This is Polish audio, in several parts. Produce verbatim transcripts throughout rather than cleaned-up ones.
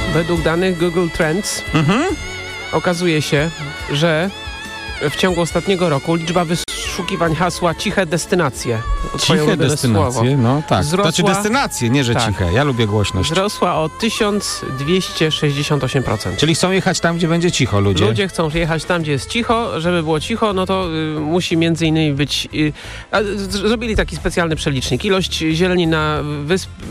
Według danych Google Trends Mhm. okazuje się, że w ciągu ostatniego roku liczba wyszukiwań hasła ciche destynacje, twoje Ciche ulubione destynacje, słowo, no tak. wzrosła- Znaczy destynacje, nie że Tak. ciche. Ja lubię głośność. wzrosła o tysiąc dwieście sześćdziesiąt osiem procent. Czyli chcą jechać tam, gdzie będzie cicho, ludzie. Ludzie chcą jechać tam, gdzie jest cicho. Żeby było cicho, no to y, musi między innymi być... Y, a, z, zrobili taki specjalny przelicznik. Ilość zieleni na wysp, y,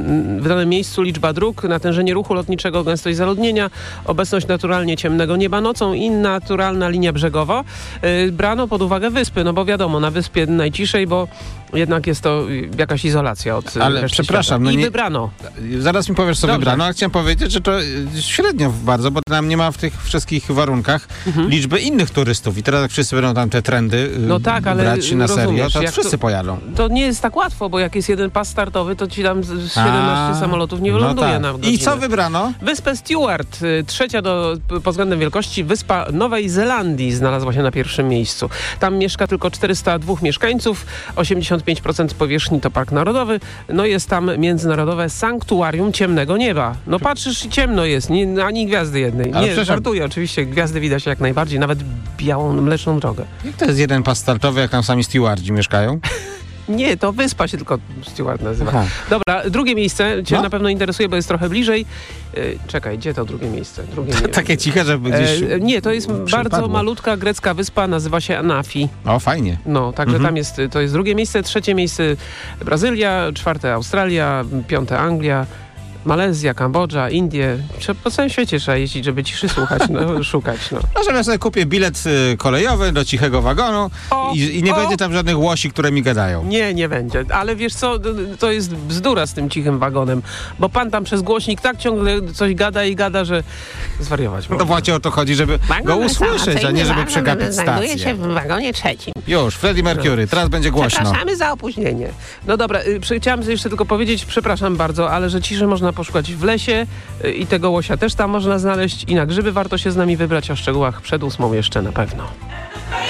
w danym miejscu, liczba dróg, natężenie ruchu lotniczego, gęstość zaludnienia, obecność naturalnie ciemnego nieba nocą i naturalna linia brzegowa. Y, brano pod uwagę wyspy, no bo wiadomo, na wyspie najciszej, bo jednak jest to y, jakaś izolacja od y, Ale reszty przepraszam, świata. no I nie- wybrano. Zaraz mi powiesz, co Dobrze. wybrano, ale chciałem powiedzieć, że to y, średnio bardzo, bo tam nie ma w tych wszystkich warunkach Mhm. liczby innych turystów i teraz jak wszyscy będą tam te trendy y, No tak, ale brać na serio, rozumiesz, to jak wszyscy to- pojadą. To nie jest tak łatwo, bo jak jest jeden pas startowy, to ci tam z- z siedemnaście A, samolotów nie no wyląduje tak. na godzinę. I co wybrano? Wyspę Stewart, y, trzecia do, p- pod względem wielkości wyspa Nowej Zelandii znalazła się na pierwszym miejscu. Tam mieszka tylko czterysta dwóch mieszkańców, osiemdziesiąt pięć procent powierzchni to park narodowy, no jest tam międzynarodowe sanktuarium ciemnego nieba. No patrzysz i ciemno jest, nie, ani gwiazdy jednej. Ale Nie, przepraszam. żartuję oczywiście, gwiazdy widać jak najbardziej, nawet białą, mleczną drogę. Jak to jest jeden pas startowy, jak tam sami stewardzi mieszkają? Nie, to wyspa się tylko Stewart nazywa. Aha. Dobra, drugie miejsce cię No. na pewno interesuje, bo jest trochę bliżej. E, czekaj, gdzie to drugie miejsce? Drugie nie, Takie ciche, żeby gdzieś e, nie, to jest przepadło. bardzo malutka grecka wyspa, nazywa się Anafi. O, fajnie. No, także Mhm. tam jest, to jest drugie miejsce, trzecie miejsce Brazylia, czwarte Australia, piąte Anglia, Malezja, Kambodża, Indie. Trzeba- Po całym świecie trzeba jeździć, żeby ciszy słuchać, no, szukać. No. Może ja sobie kupię bilet y, kolejowy do cichego wagonu O, i, i nie o. będzie tam żadnych łosi, które mi gadają. Nie, nie będzie. Ale wiesz co, d- d- to jest bzdura z tym cichym wagonem, bo pan tam przez głośnik tak ciągle coś gada i gada, że zwariować No to można. właśnie o to chodzi, żeby go usłyszeć, a nie żeby przegapić Znajduje się stację. w wagonie trzecim. Już, Freddie Mercury, teraz będzie głośno. Przepraszamy za opóźnienie. No dobra, y, przy- chciałam jeszcze tylko powiedzieć, przepraszam bardzo, ale że ciszy można poszukać w lesie y, i tego łosia też tam można znaleźć i na grzyby warto się z nami wybrać, o szczegółach przed ósmą jeszcze na pewno.